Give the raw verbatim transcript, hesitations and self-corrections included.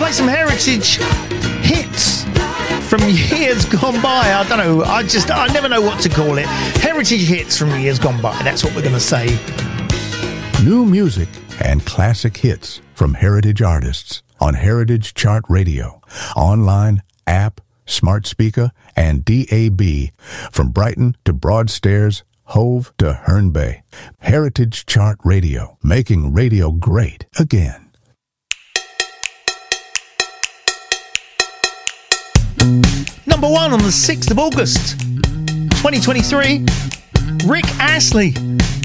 play some heritage hits from years gone by. I don't know. I just, I never know what to call it. Heritage hits from years gone by. That's what we're going to say. New music and classic hits from heritage artists on Heritage Chart Radio. Online, app, smart speaker, and D A B. From Brighton to Broadstairs, Hove to Herne Bay. Heritage Chart Radio, making radio great again. Number one on the sixth of August, twenty twenty-three, Rick Astley,